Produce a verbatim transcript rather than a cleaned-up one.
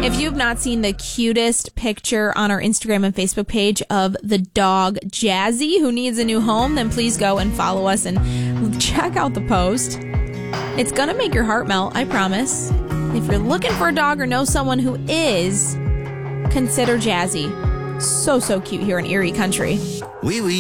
If you have not seen the cutest picture on our Instagram and Facebook page of the dog Jazzy, who needs a new home, then please go and follow us and check out the post. It's going to make your heart melt, I promise. If you're looking for a dog or know someone who is, consider Jazzy. So, so cute here in Erie Country. Wee wee.